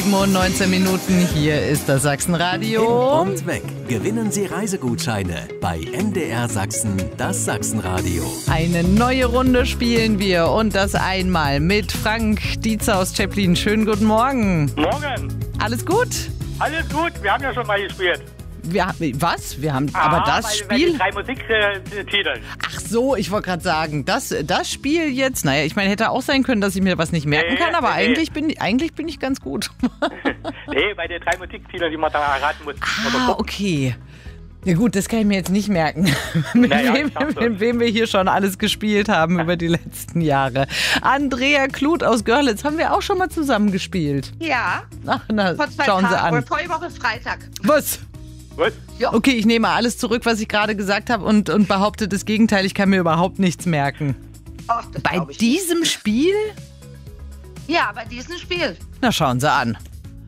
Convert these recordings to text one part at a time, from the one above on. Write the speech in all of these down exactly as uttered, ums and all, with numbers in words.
sieben Uhr neunzehn Minuten. Hier ist das Sachsenradio. Hin und weg. Gewinnen Sie Reisegutscheine bei M D R Sachsen, das Sachsenradio. Eine neue Runde spielen wir und das einmal mit Frank Dietzer aus Zschäplin. Schönen guten Morgen. Morgen. Alles gut? Alles gut, wir haben ja schon mal gespielt. Wir, was? Wir haben, aber das bei, Spiel... Bei den drei Musiktiteln. Ach so, ich wollte gerade sagen, das, das Spiel jetzt, naja, ich meine, hätte auch sein können, dass ich mir was nicht merken Nee, kann, aber nee. eigentlich, bin, eigentlich bin ich ganz gut. Nee, bei den drei Musiktiteln, die man da erraten muss. Ah, okay. Ja gut, das kann ich mir jetzt nicht merken, mit, Naja, wem, ich schaff's mit schon. wem wir hier schon alles gespielt haben über die letzten Jahre. Andrea Kluth aus Görlitz, haben wir auch schon mal zusammen gespielt. Ja, Ach, na, vor zwei schauen Sie Tagen, an. oder vorige Woche Freitag. Was? Was? Ja. Okay, ich nehme alles zurück, was ich gerade gesagt habe und, und behaupte das Gegenteil. Ich kann mir überhaupt nichts merken. Ach, das Bei glaub ich diesem Spiel? nicht. Ja, bei diesem Spiel. Na, schauen Sie an.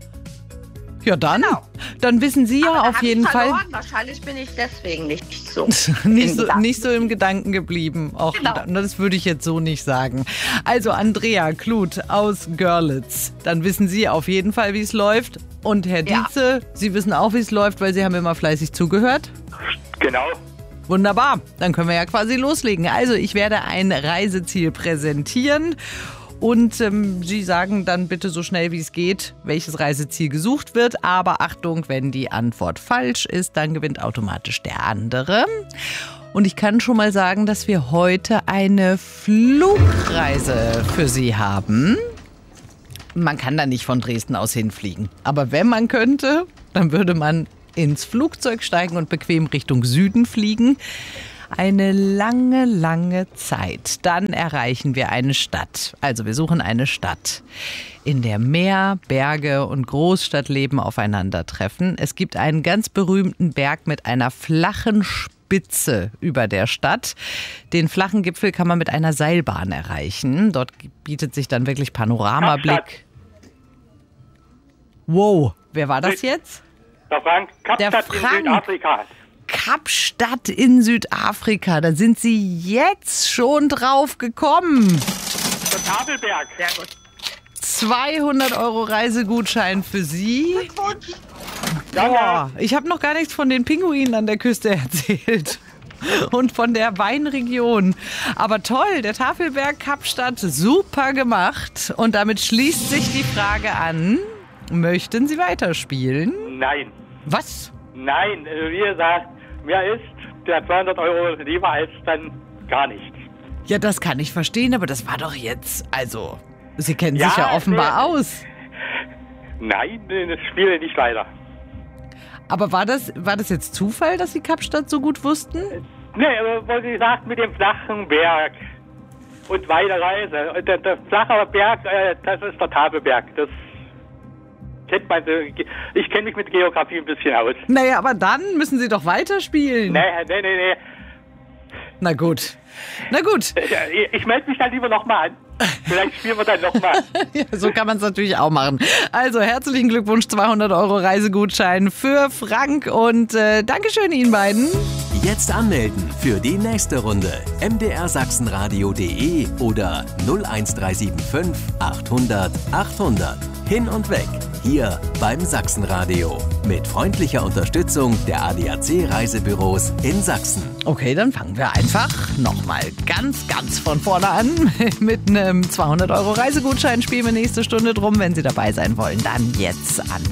Ja, dann. Genau. Dann wissen Sie ja Aber da auf hab jeden ich Fall verloren. Wahrscheinlich bin ich deswegen nicht so. nicht im so, Gedanken. nicht so im Gedanken geblieben. Auch Genau. das würde ich jetzt so nicht sagen. Also Andrea Kluth aus Görlitz. Dann wissen Sie auf jeden Fall, wie es läuft. Und Herr Ja. Dietze, Sie wissen auch, wie es läuft, weil Sie haben immer fleißig zugehört. Genau. Wunderbar, dann können wir ja quasi loslegen. Also ich werde ein Reiseziel präsentieren und ähm, Sie sagen dann bitte so schnell wie es geht, welches Reiseziel gesucht wird. Aber Achtung, wenn die Antwort falsch ist, dann gewinnt automatisch der andere. Und ich kann schon mal sagen, dass wir heute eine Flugreise für Sie haben. Man kann da nicht von Dresden aus hinfliegen. Aber wenn man könnte, dann würde man ins Flugzeug steigen und bequem Richtung Süden fliegen. Eine lange, lange Zeit. Dann erreichen wir eine Stadt. Also wir suchen eine Stadt, in der Meer, Berge und Großstadtleben aufeinandertreffen. Es gibt einen ganz berühmten Berg mit einer flachen Spitze über der Stadt. Den flachen Gipfel kann man mit einer Seilbahn erreichen. Dort bietet sich dann wirklich Panoramablick. Wow, wer war das jetzt? Der Frank, Der Kapstadt in Frank. Südafrika. Kapstadt in Südafrika. Da sind Sie jetzt schon drauf gekommen. Der Tafelberg. Sehr gut. zweihundert Euro Reisegutschein für Sie. Glückwunsch. Danke. Boah, ich habe noch gar nichts von den Pinguinen an der Küste erzählt. Und von der Weinregion. Aber toll, der Tafelberg Kapstadt, super gemacht. Und damit schließt sich die Frage an, möchten Sie weiterspielen? Nein. Was? Nein, äh, wie gesagt, mir ist der zweihundert Euro lieber als dann gar nichts. Ja, das kann ich verstehen, aber das war doch jetzt, also, Sie kennen Ja, sich ja offenbar nee. aus. Nein, das spiele nicht weiter. Aber war das, war das jetzt Zufall, dass Sie Kapstadt so gut wussten? Nee, aber was Sie sagt mit dem flachen Berg und weite Reise. Und der, der flache Berg, äh, das ist der Tafelberg. Das kennt man so. Ich kenne mich mit Geografie ein bisschen aus. Naja, aber dann müssen Sie doch weiterspielen. Nee, nee, nee, nee. Na gut. Na gut. Ich, ich melde mich dann lieber nochmal an. Vielleicht spielen wir dann nochmal. Ja, so kann man es natürlich auch machen. Also herzlichen Glückwunsch, zweihundert Euro Reisegutschein für Frank und äh, Dankeschön Ihnen beiden. Jetzt anmelden für die nächste Runde. m d r sachsenradio punkt d e oder null eins drei sieben fünf achthundert achthundert. Hin und weg. Hier beim Sachsenradio. Mit freundlicher Unterstützung der A D A C Reisebüros in Sachsen. Okay, dann fangen wir einfach nochmal ganz, ganz von vorne an. Mit einem zweihundert Euro Reisegutschein spielen wir nächste Stunde drum. Wenn Sie dabei sein wollen, dann jetzt an